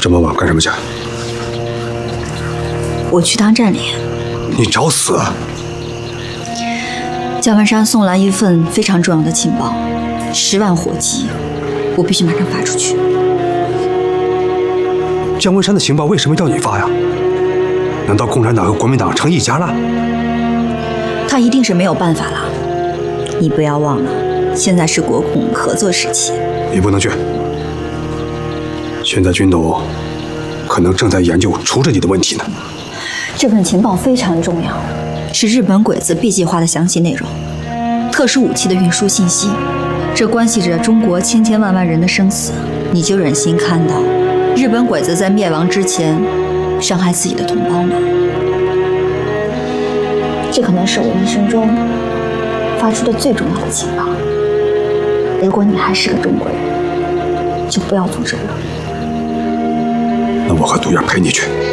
这么晚干什么去？ 我去趟站里。 你找死啊！ 姜文山送来一份非常重要的情报，10万火急，我必须马上发出去。 姜文山的情报为什么要你发呀？难道共产党和国民党成一家了？ 他一定是没有办法了。你不要忘了，现在是国共合作时期。 你不能去。现在军董可能正在研究除着你的问题呢。 这份情报非常重要，是日本鬼子 B 计划的详细内容，特殊武器的运输信息，这关系着中国千千万万人的生死。你就忍心看到日本鬼子在灭亡之前伤害自己的同胞吗？这可能是我一生中发出的最重要的情报。如果你还是个中国人，就不要阻止了。 那我和杜远陪你去。